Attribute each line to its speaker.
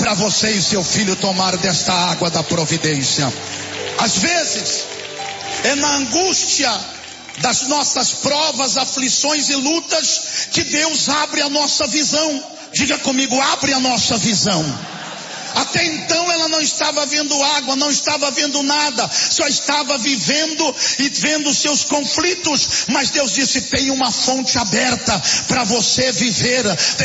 Speaker 1: para você e seu filho tomar desta água da providência. Às vezes, é na angústia das nossas provas, aflições e lutas que Deus abre a nossa visão. Diga comigo, abre a nossa visão. Até então ela não estava vendo água, não estava vendo nada, só estava vivendo e vendo seus conflitos. Mas Deus disse, tem uma fonte aberta para você viver.